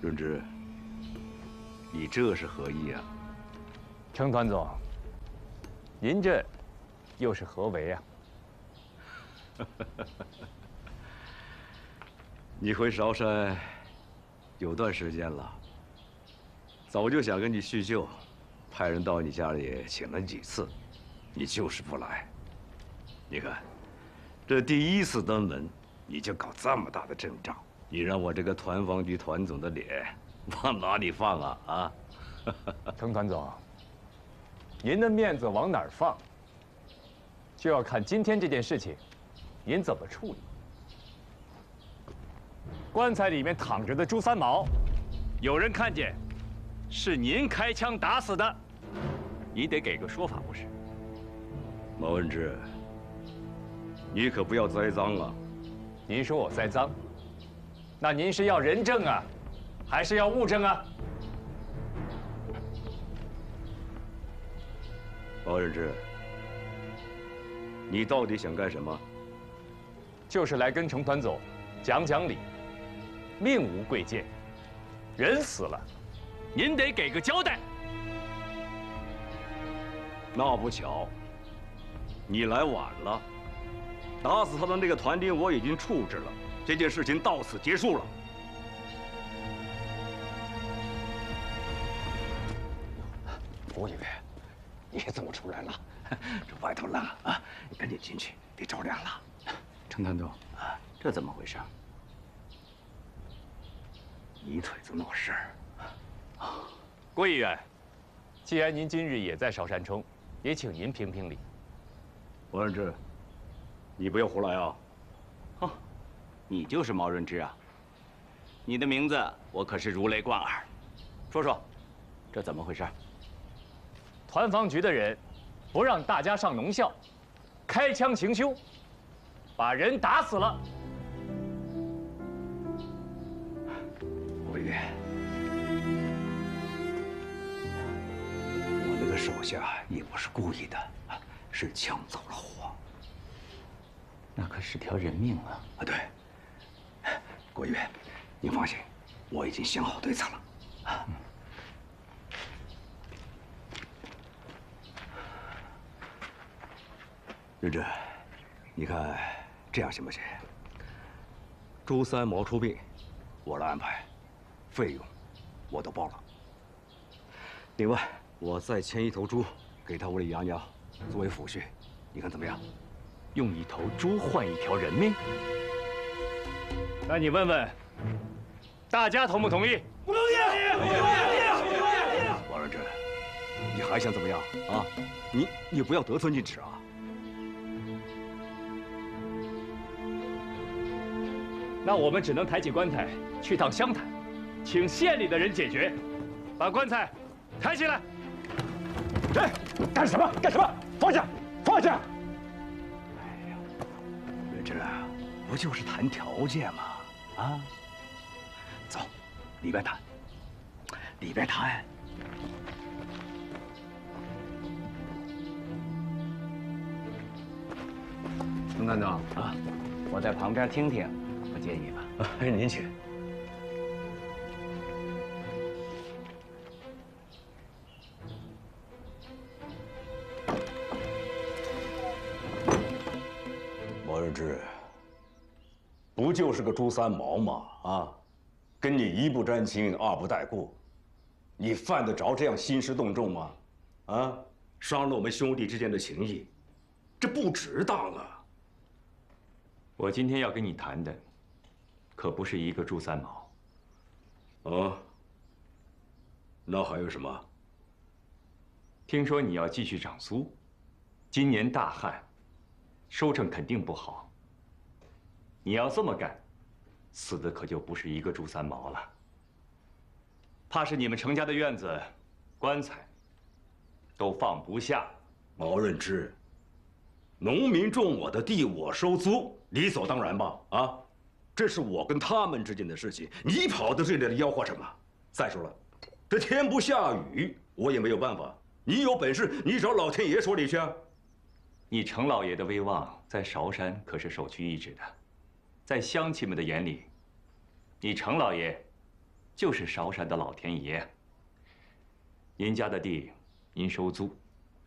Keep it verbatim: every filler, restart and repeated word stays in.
润之，你这是何意啊？ 程团总，您这又是何为啊？ 你回韶山有段时间了，早就想跟你叙旧，派人到你家里请了几次，你就是不来。你看，这第一次登门，你就搞这么大的阵仗，你让我这个团防局团总的脸往哪里放啊？啊！ 程团总，您的面子往哪儿放，就要看今天这件事情，您怎么处理。棺材里面躺着的朱三毛，有人看见是您开枪打死的，你得给个说法不是？ 毛文之，你可不要栽赃啊！ 您说我栽赃，那您是要人证啊，还是要物证啊？ 毛文之，你到底想干什么？ 就是来跟程团总讲讲理。命无贵贱，人死了，您得给个交代。 那不巧，你来晚了。打死他的那个团丁我已经处置了，这件事情到此结束了。 吴以为，你怎么出来了？这外头冷啊，你赶紧进去，别着凉了。 程团总， 啊，这怎么回事？泥腿子闹事儿。 郭议员，既然您今日也在韶山冲，也请您评评理。 王润之，你不要胡来啊！ 哦，你就是毛润之啊？你的名字我可是如雷贯耳。说说，这怎么回事？ 团防局的人不让大家上农校，开枪行凶，把人打死了。 郭委员，我那个手下也不是故意的，是枪走了火。 那可是条人命啊！ 啊，对，郭委员，您放心，我已经想好对策了。啊，嗯。 润之，你看这样行不行？朱三毛出殡，我来安排，费用我都包了。另外，我再牵一头猪给他屋里养养，作为抚恤，你看怎么样？ 用一头猪换一条人命？那你问问大家同不同意？ 不同意！不同意！ 王润之，你还想怎么样啊？你你不要得寸进尺啊！ 那我们只能抬起棺材去趟湘潭，请县里的人解决，把棺材抬起来。 哎，干什么？干什么？放下！放下！ 哎呀，润之，不就是谈条件吗？啊，走，里边谈，里边谈。 程团总啊，我在旁边听听。不介意吧？ 哎，您请。毛润之，不就是个朱三毛吗？啊，跟你一不沾亲，二不带故，你犯得着这样兴师动众吗？啊，伤了我们兄弟之间的情谊，这不值当啊！ 我今天要跟你谈的。可不是一个朱三毛。 哦，那还有什么？ 听说你要继续长苏，今年大旱，收成肯定不好。你要这么干，死的可就不是一个朱三毛了。怕是你们程家的院子、棺材都放不下。 毛润之，农民种我的地，我收租，理所当然吧？啊！这是我跟他们之间的事情，你跑到这里来吆喝什么？再说了，这天不下雨，我也没有办法。你有本事，你找老天爷说理去啊！ 你程老爷的威望在韶山可是首屈一指的，在乡亲们的眼里，你程老爷就是韶山的老天爷。您家的地，您收租，